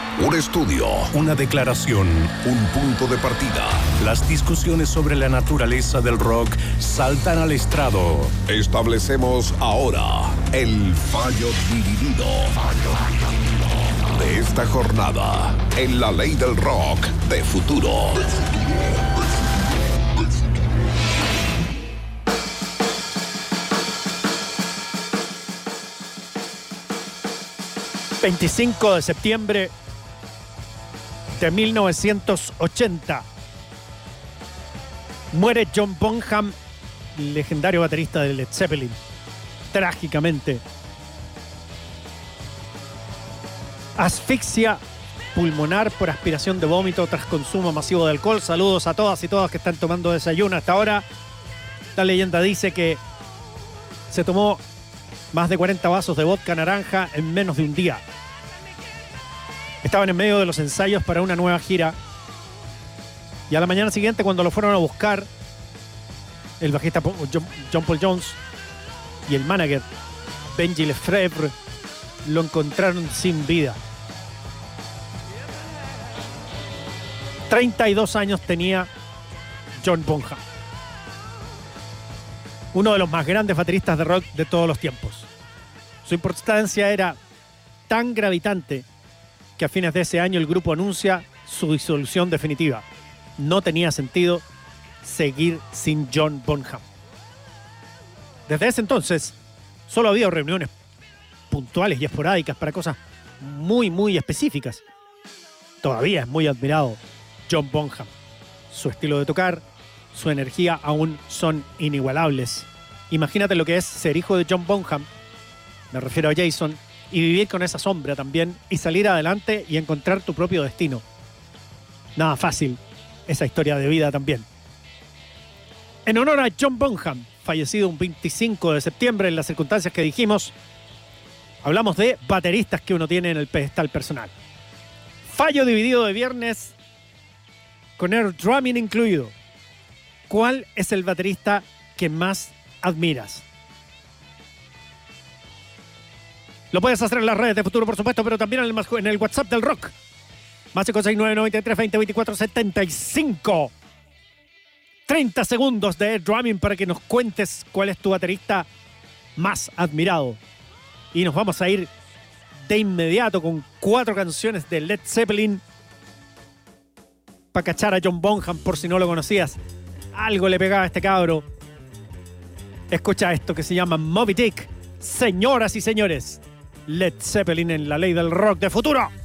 Un estudio, una declaración, un punto de partida. Las discusiones sobre la naturaleza del rock saltan al estrado. Establecemos ahora el fallo dividido de esta jornada en la ley del rock de futuro. 25 de septiembre de 1980. Muere John Bonham, legendario baterista de Led Zeppelin. Trágicamente. Asfixia pulmonar por aspiración de vómito tras consumo masivo de alcohol. Saludos a todas y todos que están tomando desayuno hasta ahora. La leyenda dice que se tomó más de 40 vasos de vodka naranja en menos de un día. Estaban en medio de los ensayos para una nueva gira. Y a la mañana siguiente, cuando lo fueron a buscar, el bajista John Paul Jones y el manager Benji Lefebvre lo encontraron sin vida. 32 años tenía John Bonham. Uno de los más grandes bateristas de rock de todos los tiempos. Su importancia era tan gravitante que a fines de ese año el grupo anuncia su disolución definitiva. No tenía sentido seguir sin John Bonham. Desde ese entonces, solo había reuniones puntuales y esporádicas para cosas muy específicas. Todavía es muy admirado John Bonham. Su estilo de tocar, su energía aún son inigualables. Imagínate lo que es ser hijo de John Bonham, me refiero a Jason, y vivir con esa sombra también y salir adelante y encontrar tu propio destino. Nada fácil, esa historia de vida también. En honor a John Bonham, fallecido un 25 de septiembre en las circunstancias que dijimos, hablamos de bateristas que uno tiene en el pedestal personal. Fallo dividido de viernes con air drumming incluido. ¿Cuál es el baterista que más admiras? Lo puedes hacer en las redes de Futuro, por supuesto, pero también en el WhatsApp del rock. Más 569-93-20-24-75. 30 segundos de air drumming para que nos cuentes cuál es tu baterista más admirado. Y nos vamos a ir de inmediato con 4 canciones de Led Zeppelin para cachar a John Bonham por si no lo conocías. Algo le pegaba a este cabro. Escucha esto que se llama Moby Dick. Señoras y señores, Led Zeppelin en la ley del rock de futuro.